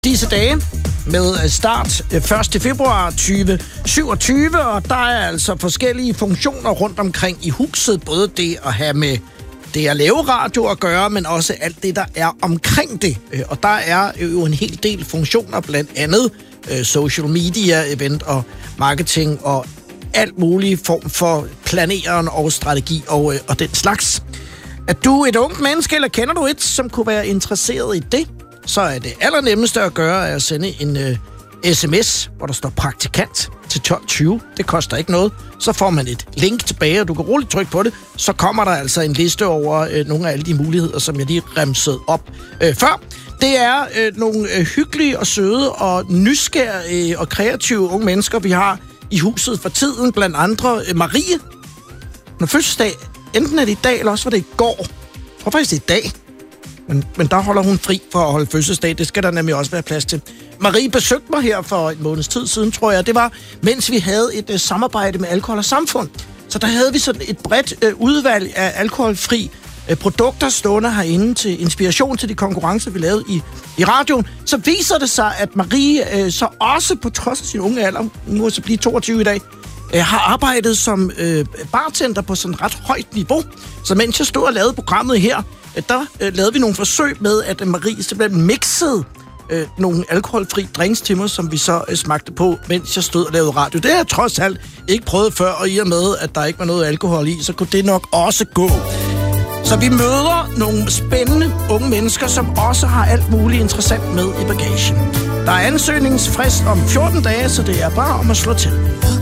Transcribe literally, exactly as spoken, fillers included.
disse dage med start første februar tyve syvogtyve, og der er altså forskellige funktioner rundt omkring i huset. Både det at have med det at lave radio at gøre, men også alt det, der er omkring det. Og der er jo en hel del funktioner, blandt andet social media, event og marketing og alt muligt form for planeren og strategi og, og den slags. Er du et ungt menneske, eller kender du et, som kunne være interesseret i det, så er det allernemmeste at gøre at sende en uh, sms, hvor der står praktikant til tolv tyve. Det koster ikke noget. Så får man et link tilbage, og du kan roligt trykke på det. Så kommer der altså en liste over uh, nogle af alle de muligheder, som jeg lige remsede op uh, før. Det er uh, nogle uh, hyggelige og søde og nysgerrige og kreative unge mennesker, vi har i huset for tiden. Blandt andre uh, Marie. Når fødselsdag, enten er det i dag, eller også var det i går. Jeg tror faktisk, det er i dag. Men, men der holder hun fri for at holde fødselsdag. Det skal der nemlig også være plads til. Marie besøgte mig her for en måneds tid siden, tror jeg. Det var, mens vi havde et uh, samarbejde med Alkohol og Samfund. Så der havde vi sådan et bredt uh, udvalg af alkoholfri uh, produkter stående herinde til inspiration til de konkurrencer, vi lavede i, i radioen. Så viser det sig, at Marie uh, så også på trods af sin unge alder, nu er så blive toogtyve i dag, uh, har arbejdet som uh, bartender på sådan et ret højt niveau. Så mens jeg stod og lavede programmet her, der øh, lavede vi nogle forsøg med, at Marie simpelthen mixede øh, nogle alkoholfri drinks til mig, som vi så øh, smagte på, mens jeg stod og lavede radio. Det har jeg trods alt ikke prøvet før, og i og med, at der ikke var noget alkohol i, så kunne det nok også gå. Så vi møder nogle spændende unge mennesker, som også har alt muligt interessant med i bagagen. Der er ansøgningsfrist om fjorten dage, så det er bare om at slå til.